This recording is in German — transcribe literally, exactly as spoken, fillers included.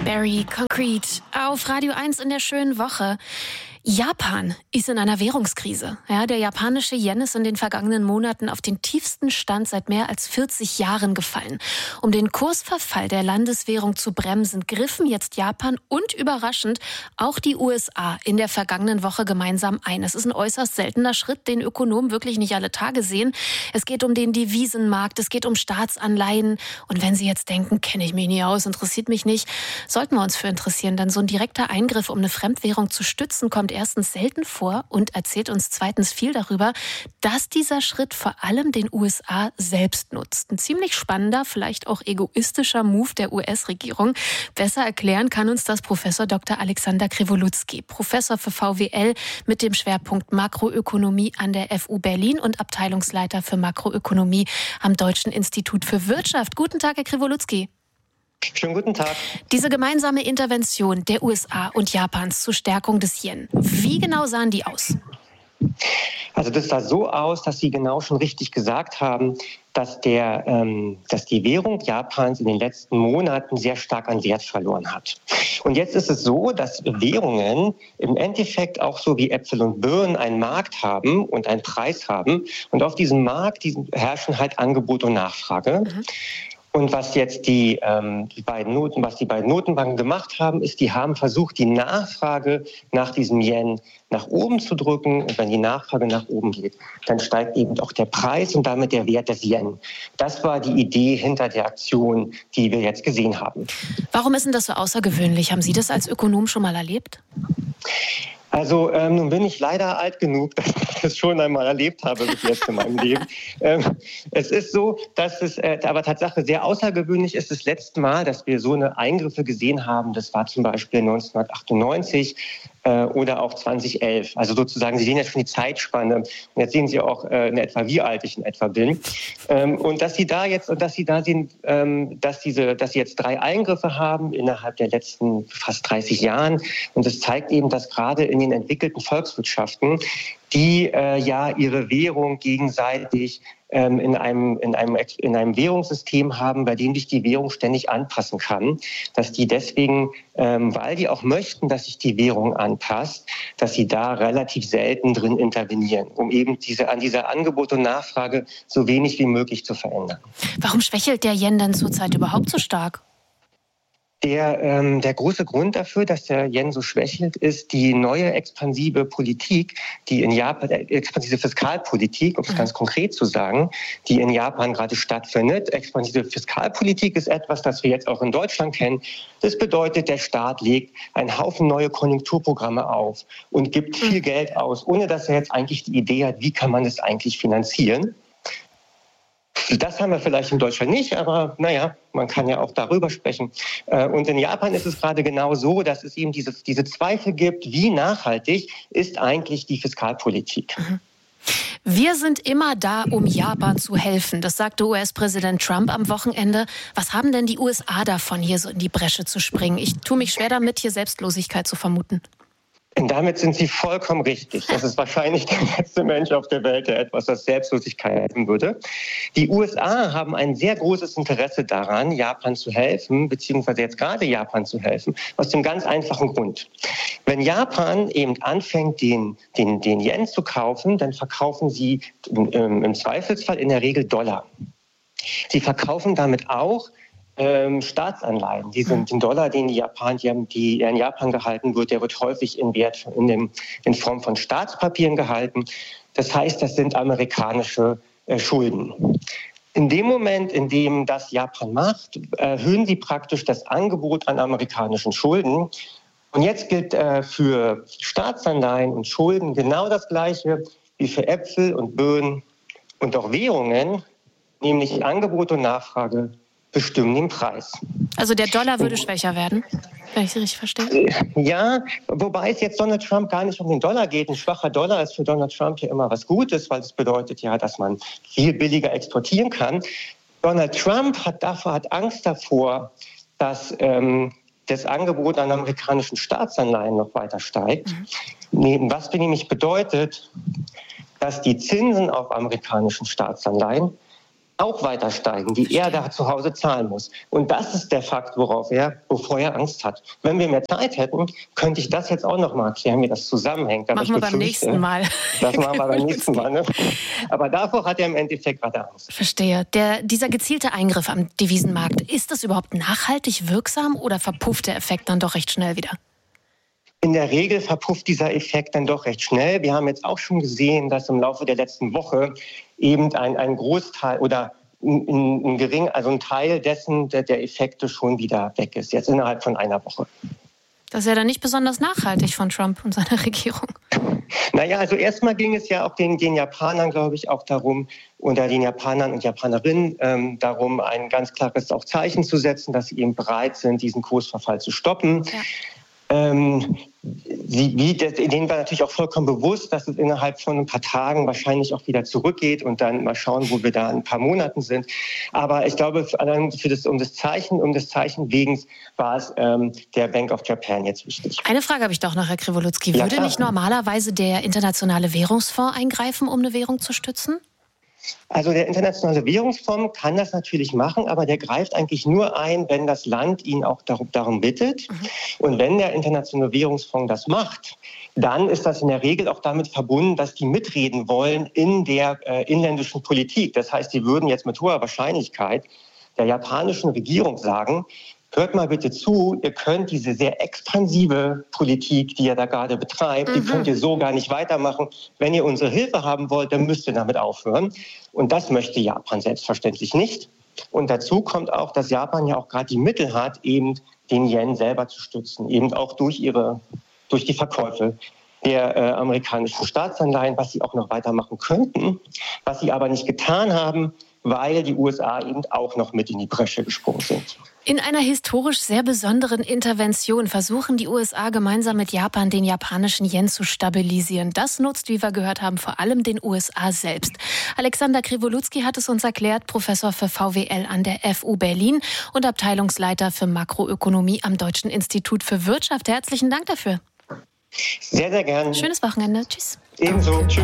Very Concrete auf Radio eins in der schönen Woche. Japan ist in einer Währungskrise. Ja, der japanische Yen ist in den vergangenen Monaten auf den tiefsten Stand seit mehr als vierzig Jahren gefallen. Um den Kursverfall der Landeswährung zu bremsen, griffen jetzt Japan und überraschend auch die U S A in der vergangenen Woche gemeinsam ein. Es ist ein äußerst seltener Schritt, den Ökonomen wirklich nicht alle Tage sehen. Es geht um den Devisenmarkt, es geht um Staatsanleihen. Und wenn Sie jetzt denken, kenne ich mich nie aus, interessiert mich nicht, sollten wir uns für interessieren. Denn so ein direkter Eingriff, um eine Fremdwährung zu stützen, kommt erstens selten vor und erzählt uns zweitens viel darüber, dass dieser Schritt vor allem den U S A selbst nutzt. Ein ziemlich spannender, vielleicht auch egoistischer Move der U S-Regierung. Besser erklären kann uns das Professor Doktor Alexander Krivolutzki, Professor für V W L mit dem Schwerpunkt Makroökonomie an der F U Berlin und Abteilungsleiter für Makroökonomie am Deutschen Institut für Wirtschaft. Guten Tag, Herr Krivolutzki. Schönen guten Tag. Diese gemeinsame Intervention der U S A und Japans zur Stärkung des Yen, wie genau sahen die aus? Also das sah so aus, dass Sie genau schon richtig gesagt haben, dass, der, ähm, dass die Währung Japans in den letzten Monaten sehr stark an Wert verloren hat. Und jetzt ist es so, dass Währungen im Endeffekt auch so wie Äpfel und Birnen einen Markt haben und einen Preis haben. Und auf diesem Markt die herrschen halt Angebot und Nachfrage. Mhm. Und was jetzt die, ähm, die beiden Noten, was die beiden Notenbanken gemacht haben, ist, die haben versucht, die Nachfrage nach diesem Yen nach oben zu drücken. Und wenn die Nachfrage nach oben geht, dann steigt eben auch der Preis und damit der Wert des Yen. Das war die Idee hinter der Aktion, die wir jetzt gesehen haben. Warum ist denn das so außergewöhnlich? Haben Sie das als Ökonom schon mal erlebt? Also ähm, nun bin ich leider alt genug, dass ich das schon einmal erlebt habe bis jetzt in meinem Leben. Ähm, es ist so, dass es äh, aber Tatsache sehr außergewöhnlich ist. Das letzte Mal, dass wir so eine Eingriffe gesehen haben, das war zum Beispiel neunzehnhundertachtundneunzig äh, oder auch zweitausendelf. Also sozusagen, Sie sehen jetzt schon die Zeitspanne. Und jetzt sehen Sie auch äh, in etwa, wie alt ich in etwa bin. Ähm, und dass Sie da jetzt und dass Sie da sehen, ähm, dass diese, dass Sie jetzt drei Eingriffe haben innerhalb der letzten fast dreißig Jahren. Und das zeigt eben, dass gerade in den entwickelten Volkswirtschaften, die äh, ja ihre Währung gegenseitig ähm, in einem, in einem, in einem Währungssystem haben, bei dem sich die Währung ständig anpassen kann, dass die deswegen, ähm, weil die auch möchten, dass sich die Währung anpasst, dass sie da relativ selten drin intervenieren, um eben diese, an dieser Angebot und Nachfrage so wenig wie möglich zu verändern. Warum schwächelt der Yen denn zurzeit überhaupt so stark? Der, ähm, der große Grund dafür, dass der Yen so schwächelt, ist die neue expansive Politik, die in Japan, äh, expansive Fiskalpolitik, um es mhm. ganz konkret zu sagen, die in Japan gerade stattfindet. Expansive Fiskalpolitik ist etwas, das wir jetzt auch in Deutschland kennen. Das bedeutet, der Staat legt einen Haufen neue Konjunkturprogramme auf und gibt viel mhm. Geld aus, ohne dass er jetzt eigentlich die Idee hat, wie kann man das eigentlich finanzieren. Das haben wir vielleicht in Deutschland nicht, aber naja, man kann ja auch darüber sprechen. Und in Japan ist es gerade genau so, dass es eben diese, diese Zweifel gibt, wie nachhaltig ist eigentlich die Fiskalpolitik. Wir sind immer da, um Japan zu helfen. Das sagte U S-Präsident Trump am Wochenende. Was haben denn die U S A davon, hier so in die Bresche zu springen? Ich tue mich schwer damit, hier Selbstlosigkeit zu vermuten. Und damit sind Sie vollkommen richtig. Das ist wahrscheinlich der letzte Mensch auf der Welt, der etwas als Selbstlosigkeit haben würde. Die U S A haben ein sehr großes Interesse daran, Japan zu helfen, beziehungsweise jetzt gerade Japan zu helfen, aus dem ganz einfachen Grund. Wenn Japan eben anfängt, den, den, den Yen zu kaufen, dann verkaufen sie im, im Zweifelsfall in der Regel Dollar. Sie verkaufen damit auch Ähm, Staatsanleihen, die sind den Dollar, den die Japan, die, die in Japan gehalten wird, der wird häufig in Wert in, dem, in Form von Staatspapieren gehalten. Das heißt, das sind amerikanische äh, Schulden. In dem Moment, in dem das Japan macht, erhöhen sie praktisch das Angebot an amerikanischen Schulden. Und jetzt gilt äh, für Staatsanleihen und Schulden genau das Gleiche wie für Äpfel und Birnen und auch Währungen, nämlich Angebot und Nachfrage bestimmen den Preis. Also der Dollar würde schwächer werden, wenn ich Sie richtig verstehe? Ja, wobei es jetzt Donald Trump gar nicht um den Dollar geht. Ein schwacher Dollar ist für Donald Trump ja immer was Gutes, weil es bedeutet ja, dass man viel billiger exportieren kann. Donald Trump hat, davor, hat Angst davor, dass ähm, das Angebot an amerikanischen Staatsanleihen noch weiter steigt. Mhm. Was nämlich bedeutet, dass die Zinsen auf amerikanischen Staatsanleihen auch weiter steigen, die er da zu Hause zahlen muss. Und das ist der Fakt, worauf er, wovor er Angst hat. Wenn wir mehr Zeit hätten, könnte ich das jetzt auch noch mal erklären, wie das zusammenhängt. Aber machen wir beim nächsten Mal. Das machen wir beim nächsten Mal. Ne? Aber davor hat er im Endeffekt weiter Angst. Verstehe. Der, dieser gezielte Eingriff am Devisenmarkt, ist das überhaupt nachhaltig wirksam oder verpufft der Effekt dann doch recht schnell wieder? In der Regel verpufft dieser Effekt dann doch recht schnell. Wir haben jetzt auch schon gesehen, dass im Laufe der letzten Woche eben ein, ein Großteil oder ein, ein gering, also ein Teil dessen, der, der Effekte schon wieder weg ist, jetzt innerhalb von einer Woche. Das ist ja dann nicht besonders nachhaltig von Trump und seiner Regierung. Naja, also erstmal ging es ja auch den, den Japanern, glaube ich, auch darum, unter den Japanern und Japanerinnen ähm, darum, ein ganz klares auch Zeichen zu setzen, dass sie eben bereit sind, diesen Kursverfall zu stoppen. Ja. Ähm, sie, wie, denen war natürlich auch vollkommen bewusst, dass es innerhalb von ein paar Tagen wahrscheinlich auch wieder zurückgeht und dann mal schauen, wo wir da in ein paar Monaten sind. Aber ich glaube, allein für das, um das Zeichen, um des Zeichen wegen war es ähm, der Bank of Japan jetzt wichtig. Eine Frage habe ich doch noch, Herr Krivolutsky. Ja, Würde klar. nicht normalerweise der Internationale Währungsfonds eingreifen, um eine Währung zu stützen? Also der Internationale Währungsfonds kann das natürlich machen, aber der greift eigentlich nur ein, wenn das Land ihn auch darum, darum bittet. Mhm. Und wenn der Internationale Währungsfonds das macht, dann ist das in der Regel auch damit verbunden, dass die mitreden wollen in der äh, inländischen Politik. Das heißt, die würden jetzt mit hoher Wahrscheinlichkeit der japanischen Regierung sagen, hört mal bitte zu, ihr könnt diese sehr expansive Politik, die ihr da gerade betreibt, mhm. die könnt ihr so gar nicht weitermachen. Wenn ihr unsere Hilfe haben wollt, dann müsst ihr damit aufhören. Und das möchte Japan selbstverständlich nicht. Und dazu kommt auch, dass Japan ja auch gerade die Mittel hat, eben den Yen selber zu stützen, eben auch durch ihre, durch die Verkäufe der äh, amerikanischen Staatsanleihen, was sie auch noch weitermachen könnten, was sie aber nicht getan haben, weil die U S A eben auch noch mit in die Bresche gesprungen sind. In einer historisch sehr besonderen Intervention versuchen die U S A gemeinsam mit Japan den japanischen Yen zu stabilisieren. Das nutzt, wie wir gehört haben, vor allem den U S A selbst. Alexander Krivolutsky hat es uns erklärt, Professor für V W L an der F U Berlin und Abteilungsleiter für Makroökonomie am Deutschen Institut für Wirtschaft. Herzlichen Dank dafür. Sehr, sehr gerne. Schönes Wochenende. Tschüss. Ebenso. Tschüss.